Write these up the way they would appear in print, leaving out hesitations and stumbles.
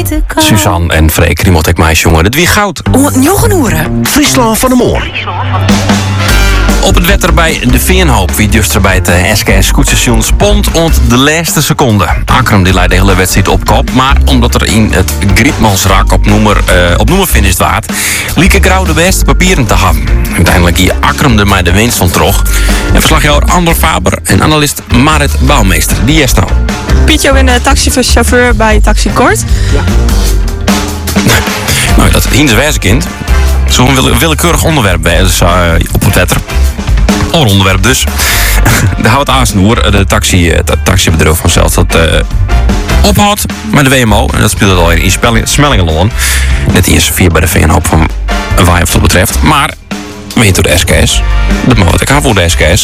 Suzanne en Freek, die mocht ik meisje jongen. Het wie goud. Jongenoeren. Friesland van de Moor. Op het wetter bij de Veenhoop, wie dus er bij het SKS Koetstation spont ont de laatste seconde. Akrum die leidt de hele wedstrijd op kop, maar omdat er in het Grietmansrak op nummer finished waard, lieke Grauw de beste papieren te hebben. Uiteindelijk hier Akrum er maar de winst van trog. En verslagjouwer Ander Faber en analist Marit Bouwmeester. Die is nou. Pietje in de taxichauffeur bij Taxi Kort. Ja. Nou, dat Hiens Wijzekind. Zo'n willekeurig onderwerp bij dus, op het wetter. Een onderwerp dus. Daar houdt Aasnoer, de taxibedrijf vanzelf, dat ophoudt met de WMO. En dat speelde al in Smellingenlon. Net eerst 4 bij de Veenhoop van waar je het betreft. Maar weet door de SKS. Dat mag wat ik aan voor de SKS.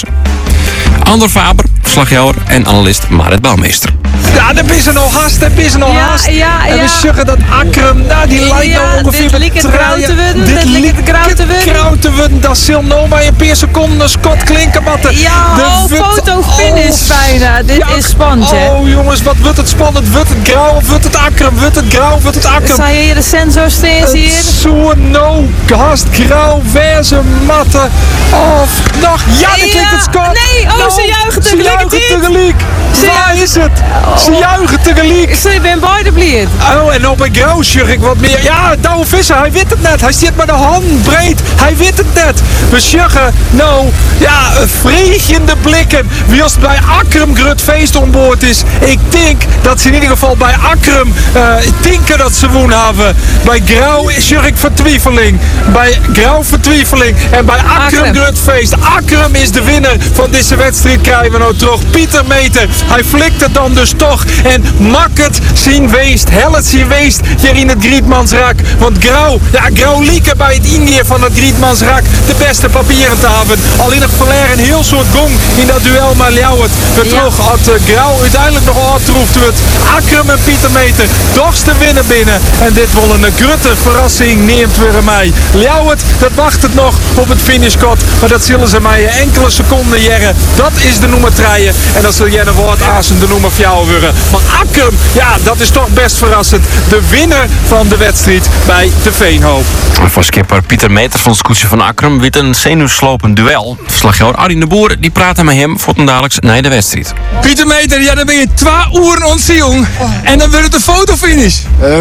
Ander Faber, verslagjouwer en analist Marit Bouwmeester. Ja, daar is er nog haast, daar is er nog haast. Ja. En we zeggen dat Akrum, nou die lijkt nou ongeveer dit lijkt het grauw te worden. Dit lijkt het grauw te worden. Dat zal nou maar een paar seconden Scott Klinkenbatten. Ja, foto finish bijna. Dit is spannend, hè? Oh jongens, wat wordt het spannend. Wordt het grauw of wordt het Akrum? Wordt het grauw of wordt het Akrum? Zou je hier de sensor steeds hier? Zo nou, haast grauw, verse matten. Of nog, ja, dan klinkt het Scott. Nee, ze juichen tegelijk. Waar is het? Ze juichen tegelijk. Ze ben beide blij. Oh, en op een grauw zeg ik wat meer. Ja, Douwe Visser, hij weet het net. Hij zit met de hand breed. Hij weet het net. We zeggen, nou, ja, vregende blikken. Wie als het bij Akrum grut feest onboord is. Ik denk dat ze in ieder geval bij Akrum denken dat ze woon hebben. Bij grauw zeg ik vertwijfeling. Bij grauw vertwijfeling. En bij Akrum grut feest. Akrum is de winnaar van deze wedstrijd. Krijgen we nou terug. Pieter Meter. Hij flikt het dan dus toch. En mak het zien weest. Hel het zien weest hier in het Grietmansrak. Want Grauw lieken bij het Indië van het Grietmansrak de beste papieren te hebben. Al in het verleer een heel soort gong in dat duel met Ljouwert. We terug had Grauw uiteindelijk nog uittroefd wordt. Akrum en Pieter Meter dorsten winnen binnen. En dit wil een grutte verrassing neemt weer mij. Ljouwert, dat wacht het nog op het finishkot. Maar dat zullen ze mij enkele seconden jaren. Dat is de nummer 3. En dan zul jij de woord Asen de nummer 4 worden. Maar Akrum, ja, dat is toch best verrassend. De winnaar van de wedstrijd bij de Veenhoop. Voor skipper Pieter Meter van het scootje van Akrum wint een zenuwslopend duel. Verslagjouwer Arjen de Boer die praatte met hem voor ten dadelijks na de wedstrijd. Pieter Meter, ja, dan ben je 2 uur ontziel. En dan wordt het een fotofinish.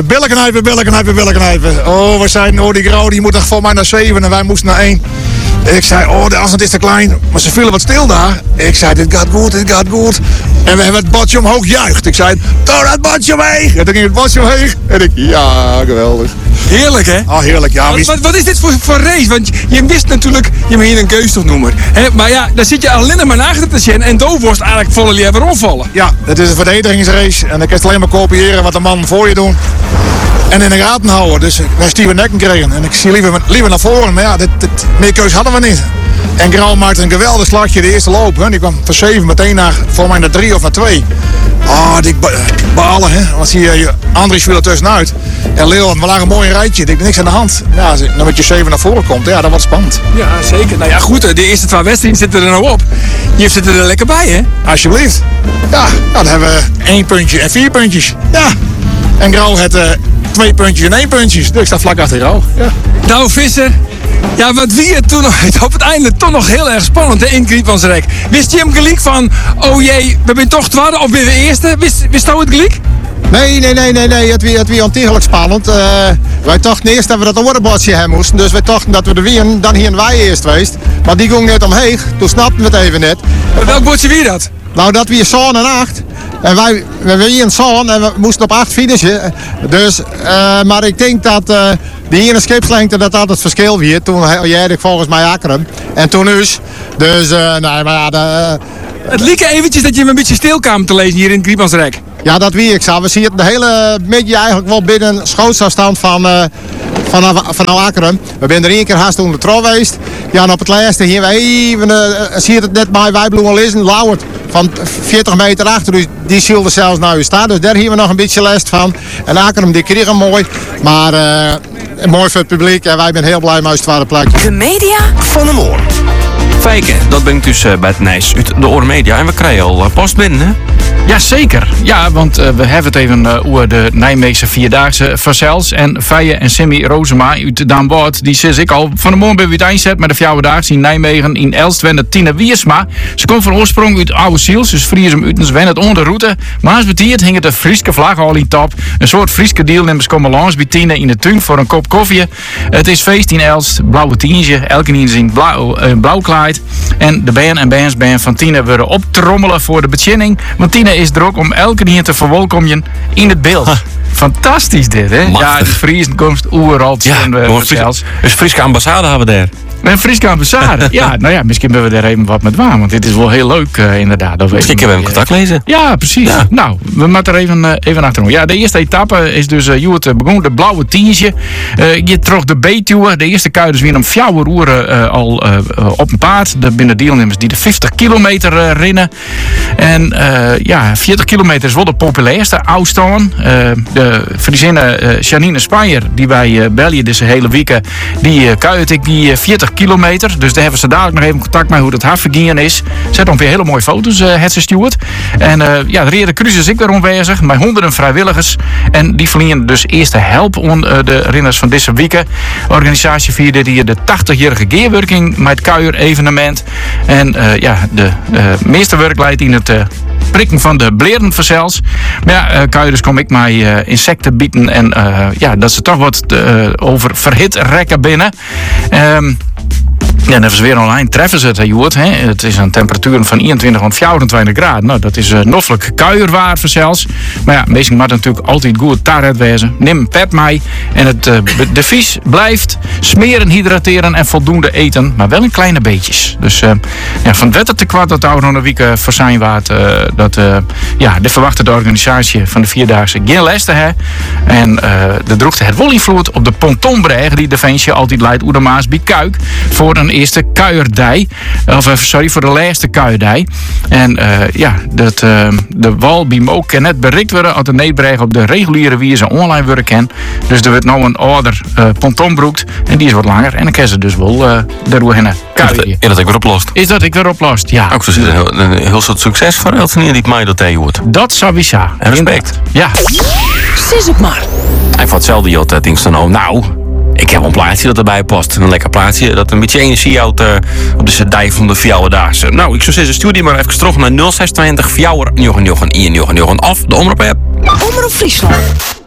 Billen. Oh, we zeiden, die Grauw die moet toch voor mij naar 7 en wij moesten naar 1. Ik zei, de afstand is te klein. Maar ze vielen wat stil daar. Ik zei, dit gaat goed. En we hebben het bordje omhoog juicht. Ik zei, doe dat bordje omheen. En toen ging het bordje omheen. En ik, ja, geweldig. Heerlijk, hè? Oh, heerlijk, ja. Wat is dit voor race? Want je wist natuurlijk, je moet hier een keusnoemer. Maar ja, daar zit je alleen maar achter te zien. En Doorworst eigenlijk volle liever rondvallen. Ja, het is een verdedigingsrace. En dan kan je alleen maar kopiëren wat de man voor je doet. En in de gaten houden. Dus ik ben Steven Nekken kregen. En ik zie liever naar voren. Maar ja, meer keus hadden we niet. En Grauw maakte een geweldig slagje de eerste loop. Hè. Die kwam van 7 meteen naar, voor mij naar 3 of naar 2. Die balen, hè. Want zie je Andries viel er tussenuit. En Leeuwen, we lagen mooi een rijtje. Ik denk, niks aan de hand. Ja, dan met je 7 naar voren komt, ja, dat wordt spannend. Ja, zeker. Nou ja, goed, de eerste 2 wedstrijden zitten er nou op. Je zit er lekker bij, hè? Alsjeblieft. Ja, dan hebben we 1 puntje en 4 puntjes. Ja. En Grauw had 2 puntjes en 1 puntje. Dus ik sta vlak achter Grauw. Ja. Douwe Visser. Ja, wat wie het toen op het einde toch nog heel erg spannend, hè, in Grietmansrek. Wist je hem gelijk van, oh jee, we zijn toch tweede of ben we eerste? Wist je het gelijk? Nee. Het was ontiegelijk spannend. Wij dachten eerst dat we dat orenbordje hebben moesten. Dus wij dachten dat we de wien, dan hier wij eerst geweest. Maar die ging net omheen. Toen snapten we het even net. Welk bordje wie dat? Nou, dat weer zo'n en 8. En we waren zo'n en we moesten op 8 finishen. Dus, maar ik denk dat die ene scheepslengte dat het verschil weer. Toen jij ik volgens mij Akrum. En toen dus. Dus, nee, maar ja. Het liep eventjes dat je hem een beetje stil kwam te lezen hier in het Grietmansrek. Ja, dat wie ik zou. We zien het de hele middag eigenlijk wel binnen schootsafstand van Akrum. We zijn er 1 keer haast onder de trouw geweest. Ja, en op het laatste hier even, zie je het net bij wij bloemen lezen. Lauwert van 40 meter achter, dus die zielde zelfs naar u staan. Dus daar hebben we nog een beetje last van. En Akrum die kreeg hem mooi. Maar mooi voor het publiek en wij zijn heel blij met het tweede plekje. De media Van de Moor. Fijken, dat brengt dus bij het Nijs uit de Oren Media. En we krijgen al post binnen, hè? Jazeker. Ja, want we hebben het even over de Nijmeegse Vierdaagse vanzelfs. En Feije en Simmy Rozema uit Daanboord, die zit ik al van de morgen bij het eindzet met de Vierdaagse in Nijmegen in Elstwende Tina Wiersma. Ze komt van oorsprong uit Oude Ziels, dus Friesem uit wen het onder de route. Maar als betiert hing het de Frieske vlag al in top. Een soort Frieske deelnemers komen langs bij Tina in de tuin voor een kop koffie. Het is feest in Elst, blauwe tientje, elke in zijn blauw kleid. En de band en bandsband van Tina worden optrommelen voor de beginning. Want Tina is er ook om elke keer te verwelkomen in het beeld. Fantastisch dit, hè? Machtig. Ja, de Friesen komt overal. Dus Friese ambassade hebben we daar. Een Friese ambassade. Ja, nou ja, misschien hebben we daar even wat met waar. Want dit is wel heel leuk, inderdaad. Misschien kunnen we hem contact lezen. Ja, precies. Ja. Nou, we moeten er even achterom. Ja, de eerste etappe is dus begonnen. De blauwe tientje. Je trok de Betuwe. De eerste kuit is weer om 4 uur al op een paard. Er binnen deelnemers die de 50 kilometer rennen. En 40 kilometer is wel de populairste afstand. De Friesinne Janine Spanjer, die wij bellen deze hele week, die kuit ik die 40 kilometer. Dus daar hebben ze dadelijk nog even contact mee hoe het Havergien is. Zet ongeveer hele mooie foto's, het ze stuurt. En de Rede Cruise is ik weer aanwezig met honderden vrijwilligers. En die verliezen dus eerste help onder de renners van deze week. De organisatie vierde die de 80-jarige gearworking met het kuier-evenement. En de meeste werk leidt in het prikken van de bleren vanzelfs. Maar ja, kuiers kom ik maar insecten bieden en dat ze toch wat over verhit rekken binnen. Ja, dan is weer online. Treffen ze het, Joert. Het is een temperatuur van 21 tot 24 graden. Nou, dat is noffelijk kuierwaar zelfs. Maar ja, meestal moet natuurlijk altijd goed taart wezen. Neem een pet mee. En het devies blijft smeren, hydrateren en voldoende eten. Maar wel in kleine beetjes. Dus van het wetter te kwart dat oude nog een week voor zijn waard. De verwachte de organisatie van de Vierdaagse geen les te hebben. En de droegte het wolinvloed op de pontonbreg die de Vensje altijd leidt oer de Maas bij Kuik. Voor een eerste kuierdij. Voor de laatste kuierdij. En de wal bij ook kan net bereikt worden als de Neetbreg op de reguliere wijze online worden kan. Dus er wordt nou een ouder pontonbroekt. En die is wat langer. En dan kan ze dus wel daardoor kuieren. En dat ik weer oplost. Is dat ik weer oplost, ja. Ook zo zit een heel soort succes voor Eltenier die mij dat tegen wordt. Dat sowieso. En respect. Ja. Sis het maar. En voor hetzelfde jot denk je dan nou, ik heb een plaatsje dat erbij past. Een lekker plaatsje dat een beetje energie houdt op de dij van de Vierdaagse. Nou, ik zou zeggen, stuur die maar even terug naar 026 4 9 9 1 9 9 af de omroep app. Omroep Friesland.